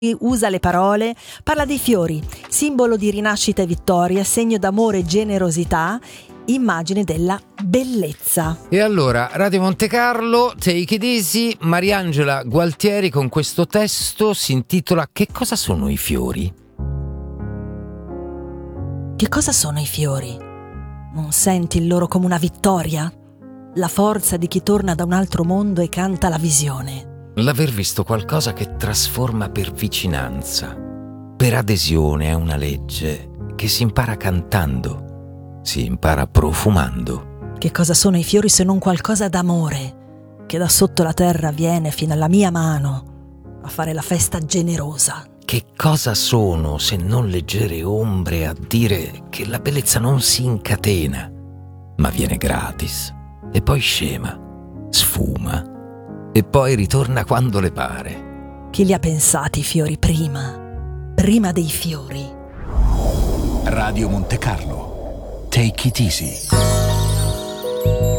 usa le parole, parla dei fiori, simbolo di rinascita e vittoria, segno d'amore e generosità, immagine della bellezza. E allora, Radio Monte Carlo, Take It Easy, Mariangela Gualtieri con questo testo si intitola Che cosa sono i fiori? Che cosa sono i fiori? Non senti il loro come una vittoria? La forza di chi torna da un altro mondo e canta la visione. L'aver visto qualcosa che trasforma per vicinanza, per adesione a una legge che si impara cantando, si impara profumando. Che cosa sono i fiori se non qualcosa d'amore, che da sotto la terra viene fino alla mia mano a fare la festa generosa? Che cosa sono se non leggere ombre a dire che la bellezza non si incatena, ma viene gratis, e poi scema, sfuma, e poi ritorna quando le pare. Chi li ha pensati i fiori prima dei fiori? Radio Monte Carlo, Take It Easy.